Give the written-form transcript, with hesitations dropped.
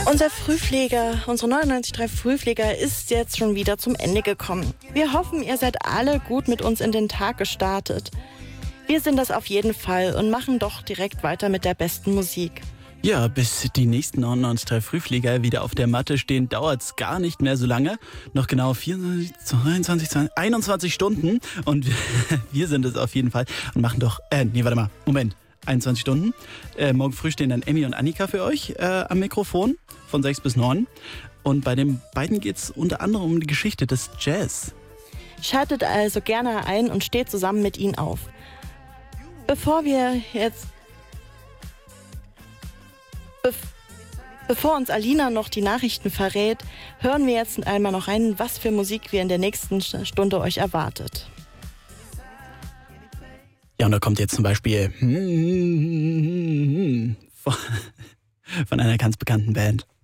Unser Frühpfleger, unsere 99.3 Frühpfleger ist jetzt schon wieder zum Ende gekommen. Wir hoffen, ihr seid alle gut mit uns in den Tag gestartet. Wir sind das auf jeden Fall und machen doch direkt weiter mit der besten Musik. Ja, bis die nächsten 99.3 Frühpfleger wieder auf der Matte stehen, dauert's gar nicht mehr so lange. Noch genau 24, 22, 21 Stunden und wir sind es auf jeden Fall und machen doch, 21 Stunden. Morgen früh stehen dann Emmy und Annika für euch am Mikrofon von 6 bis 9. Und bei den beiden geht's unter anderem um die Geschichte des Jazz. Schaltet also gerne ein und steht zusammen mit ihnen auf. Bevor uns Alina noch die Nachrichten verrät, hören wir jetzt einmal noch rein, was für Musik wir in der nächsten Stunde euch erwartet. Ja, und da kommt jetzt zum Beispiel von einer ganz bekannten Band.